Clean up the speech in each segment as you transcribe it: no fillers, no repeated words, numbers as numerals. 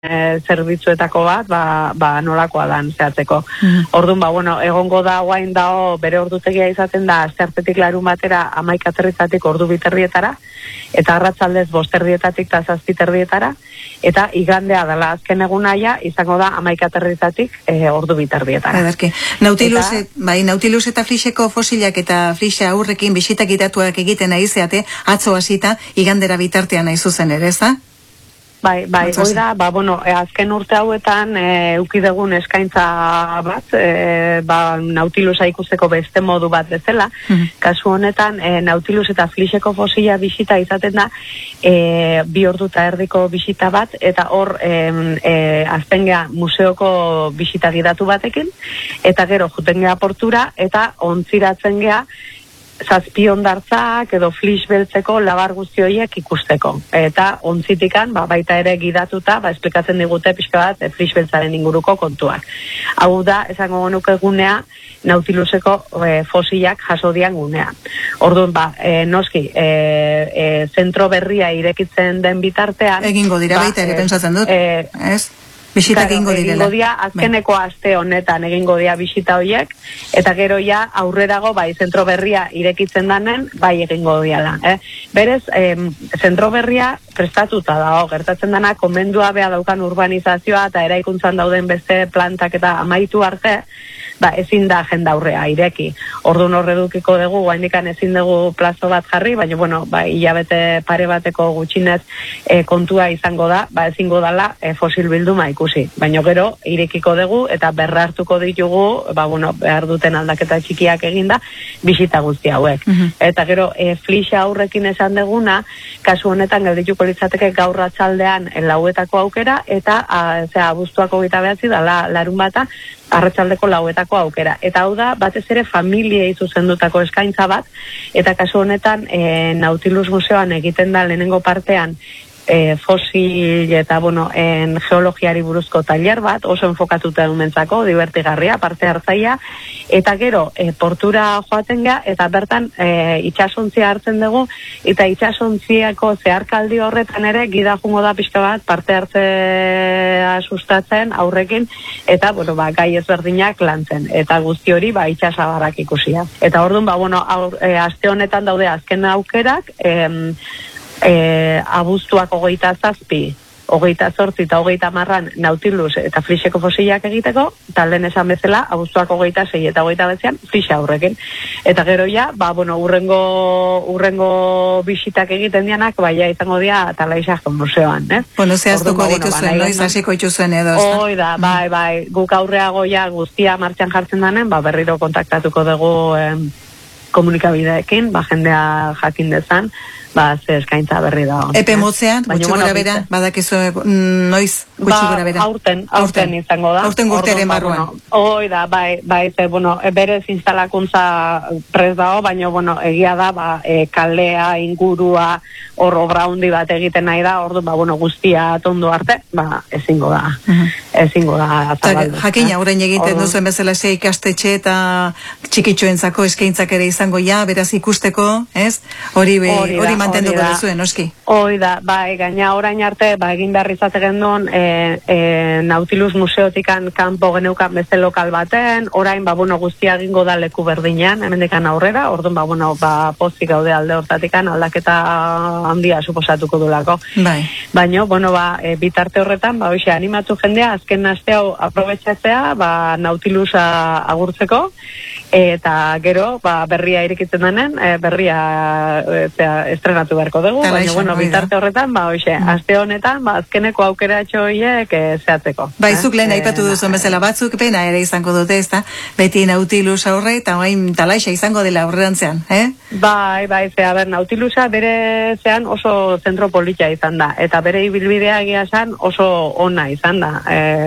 zerbitzuetako bat, nolakoa dan zehatzeko. Orduan, egongo da guain dao bere ordutegia izaten da asteartetik larun batera 11 aterrizatik ordu 2:30 eta arratsaldez 5:30 eta 7:30 eta igandea dela azken egunaia izango da 11 aterrizatik ordu 2:30. Ederki. Nautilus eta Flixeko fosilak eta Flixa aurrekin bisitak itatuak egiten nahi zeate, atzo hasita igandera bitartean nahi zuzen ere, ez da? Bai, hoi da, azken urte hauetan eukidegun eskaintza bat, Nautilusa ikusteko beste modu bat bezala. Kasu honetan, Nautilus eta Flixeko fosila bisita izaten da 2 ordu eta erdiko bisita bat, eta hor azten geha museoko bisita gidatu batekin, eta gero juten geha portura, eta ontziratzen geha zazpi hondartzak edo Flix beltzeko labar guzti horiek ikusteko. Eta ontzitikan, baita ere gidatuta, esplikatzen digute pixka bat Flix beltzaren inguruko kontuak. Hau da, esango genuke gunea, Nautiluseko fosilak jaso dian gunea. Orduan, noski, zentro berria irekitzen den bitartean... Egingo dira baita ere pensatzen dut, ez? Bisitak egingo direla. Egingo dia, azkeneko aste honetan egingo dia bisita horiek, eta gero ja aurrerago, zentro berria irekitzen danen, egingo diala. Berez, zentro berria prestatuta dago, gertatzen dana, konbendua beha daukan urbanizazioa eta eraikuntzan dauden beste plantak eta amaitu arte, ezin da agenda aurrea ireki. Orduan horredukiko dugu, guaindikan ezin dugu plazo bat jarri, baina, hilabete pare bateko gutxinez kontua izango da, ezingo dala fosil bilduma ikusi. Baina gero, irekiko dugu eta berrartuko ditugu, behar duten aldaketa txikiak eginda, bisita guzti hauek. Eta gero, Flixa aurrekin esan deguna, kasu honetan geldituko litzateke gaur arratsaldean lauetako aukera, eta abuztuak 29 dala larun bata, arratsaldeko 4etako aukera. Eta hau da, batez ere familiei zuzendutako eskaintza bat, eta kasu honetan Nautilus Museoan egiten da lehenengo partean fosil eta geologiari buruzko tailer bat, oso enfokatuta dumentzako, divertigarria, parte hartzaia, eta gero portura joaten geha, eta bertan itxasontzia hartzen dugu, eta itxasontziako zeharkaldi horretan ere gida jungo da pixka bat parte hartzea sustatzen aurrekin, eta gai ezberdinak lantzen, eta guzti hori itxasabarrak ikusia. Eta orduan, aste honetan daude azken aukerak, abuztuak 27, 28 eta 30 Nautilus eta Flixeko fosilak egiteko, talden esan bezala, abuztuak 26 eta 29 Flixa aurrekin. Eta gero ja, urrengo bisitak egiten dianak, izango dira Talaixako museoan, Zehaztuko dituzuen, noiz hasiko ituzuen edo. Hoi da, guk aurreago ja guztia martxan jartzen danen, berriro kontaktatuko dugu komunikabideekin, jendea jakin dezan, ze eskaintza berri da. Epe motzean, gutxi gora bera, badakizu noiz gutxi gora bera? Aurten izango da. Aurten urteren barruan. Hoi da, berez instalakuntza prez dago, baina, egia da, kalea, ingurua, hor obra hundi bat egiten nahi da, ordu, guztia tondo arte, ezingo da. Ezingo da zabaldu. Jakina, orain egiten duzuen bezala ikastetxe eta txikitxoentzako eskaintzak ere izango beraz ikusteko, ez? Hori mantenduko duzuen, noski? Hoi da, gaina orain arte, egin behar izaten duen Nautilus Museotikan kanpo geneukan beste lokal baten, orain, guztia egingo da leku berdinean, hemendikan aurrera, orduan, pozik gaude alde hortatikan, aldaketa handia suposatuko dulako. Baina, bitarte horretan, animatu jendea, azken aste hau aprobetxatzea, Nautilusa agurtzeko, eta gero, berria irikitzen denen, berria estrenatu beharko dugu, baina, bitarte horretan, aste honetan, azkeneko aukera horiek zehatzeko. Zuk lehen aipatu duzuen bezala batzuk, pena ere izango dute, ez da? Beti Nautilus aurre, eta Talaixa izango dela aurrerantzean, Nautilusa bere zean oso zentro politia izan da, eta bere ibilbidea egia zan oso ona izan da.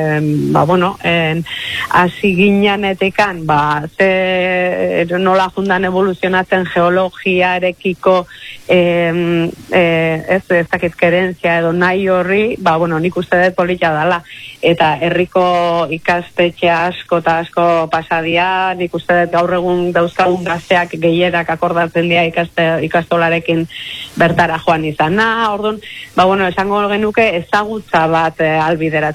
Hasi ginenetekan, nola jundan evoluzionatzen geologiarekiko ez dakit kerentzia edo nahi horri, bueno, nik uste dut polita dala, eta herriko ikastetxe asko eta asko pasadia, nik uste dut gaur egun dauzkagun gazteak gehierak akordatzen dira ikastolarekin bertara joan izana, orduan, bueno, esango genuke ezagutza bat albideratzen